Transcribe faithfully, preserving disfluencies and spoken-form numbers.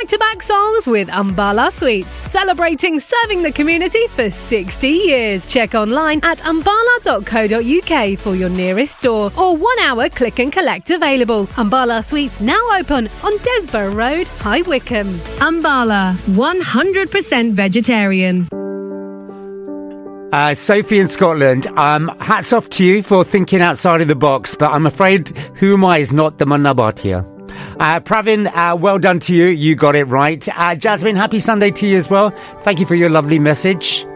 back-to-back songs with Ambala Sweets, celebrating serving the community for sixty years. Check online at ambala dot co dot uk for your nearest store or one-hour click and collect available. Ambala Sweets now open on Desborough Road, High Wycombe. Ambala, one hundred percent vegetarian. Uh, Sophie in Scotland, um, hats off to you for thinking outside of the box, but I'm afraid who am I is not the Manabat here. Uh, Pravin, uh, well done to you. You got it right. Uh, Jasmine, happy Sunday to you as well. Thank you for your lovely message.